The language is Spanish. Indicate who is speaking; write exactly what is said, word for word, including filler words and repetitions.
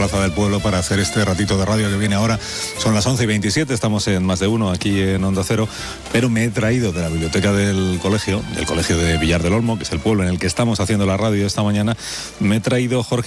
Speaker 1: Plaza del Pueblo para hacer este ratito de radio que viene ahora. Son las once y veintisiete, estamos en Más de Uno, aquí en Onda Cero, pero me he traído de la biblioteca del colegio, del colegio de Villar del Olmo, que es el pueblo en el que estamos haciendo la radio esta mañana, me he traído, Jorge,